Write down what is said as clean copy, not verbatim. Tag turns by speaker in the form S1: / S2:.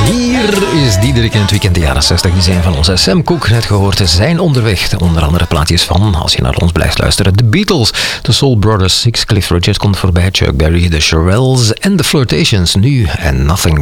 S1: Hier is Diederik in het weekend, de jaren 60. Die zijn van onze Sam Cooke, net gehoord, zijn onderweg. Onder andere plaatjes van, als je naar ons blijft luisteren, The Beatles, The Soul Brothers, Six, Cliff Richard komt voorbij, Chuck Berry, The Shirelles en The Flirtations. Nu en Nothing